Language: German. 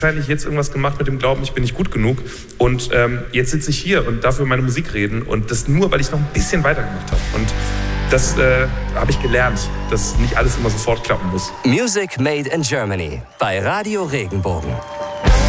wahrscheinlich jetzt irgendwas gemacht mit dem Glauben, ich bin nicht gut genug. Und jetzt sitze ich hier und darf über meine Musik reden. Und das nur, weil ich noch ein bisschen weitergemacht habe. Und das habe ich gelernt, dass nicht alles immer sofort klappen muss. Music Made in Germany bei Radio Regenbogen.